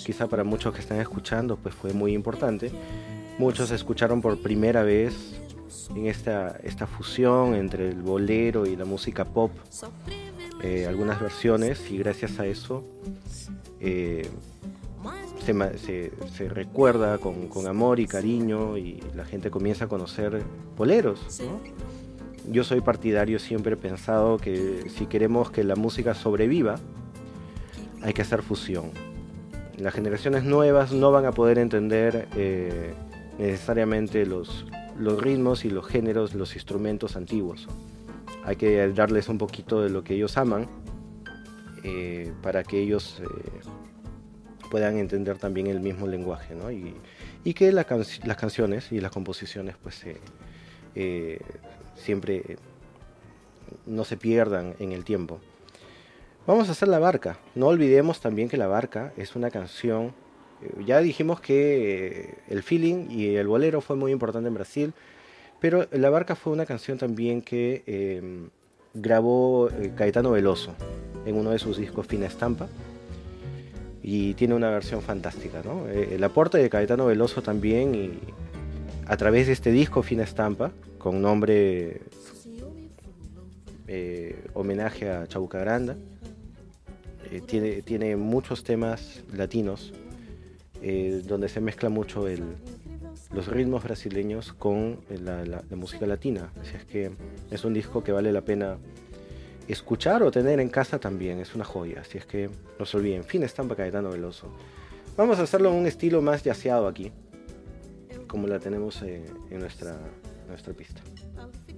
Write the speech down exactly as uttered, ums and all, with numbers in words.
quizá para muchos que están escuchando, pues fue muy importante. Muchos escucharon por primera vez en esta, esta fusión entre el bolero y la música pop, eh, algunas versiones, y gracias a eso eh, se, se, se recuerda con, con amor y cariño, y la gente comienza a conocer boleros, ¿no? Yo soy partidario, siempre he pensado que si queremos que la música sobreviva, hay que hacer fusión. Las generaciones nuevas no van a poder entender eh, necesariamente los, los ritmos y los géneros, los instrumentos antiguos. Hay que darles un poquito de lo que ellos aman, eh, para que ellos eh, puedan entender también el mismo lenguaje, ¿no? Y, y que la can las canciones y las composiciones pues eh, eh, siempre no se pierdan en el tiempo. Vamos a hacer La Barca. No olvidemos también que La Barca es una canción, eh, ya dijimos que eh, el feeling y el bolero fue muy importante en Brasil, pero La Barca fue una canción también que eh, grabó eh, Caetano Veloso en uno de sus discos Fina Estampa, y tiene una versión fantástica, ¿no? Eh, el aporte de Caetano Veloso también, y a través de este disco Fina Estampa, con nombre eh, homenaje a Chabuca Granda, eh, tiene, tiene muchos temas latinos, eh, donde se mezcla mucho el, los ritmos brasileños con la, la, la música latina. Así es que es un disco que vale la pena escuchar o tener en casa también, es una joya. Así es que no se olviden, Fina Estampa, Caetano Veloso. Vamos a hacerlo en un estilo más yaceado aquí, como la tenemos eh, en nuestra, nuestra pista.